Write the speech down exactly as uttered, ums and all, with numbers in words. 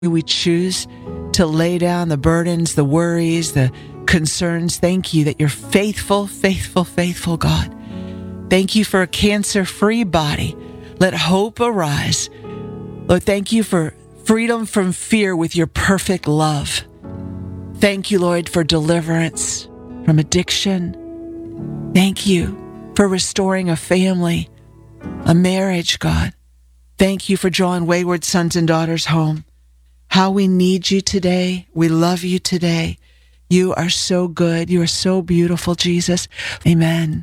We choose to lay down the burdens, the worries, the concerns. Thank you that you're faithful, faithful, faithful, God. Thank you for a cancer-free body. Let hope arise. Lord, thank you for freedom from fear with your perfect love. Thank you, Lord, for deliverance from addiction. Thank you for restoring a family, a marriage, God. Thank you for drawing wayward sons and daughters home. How we need you today. We love you today. You are so good. You are so beautiful, Jesus. Amen.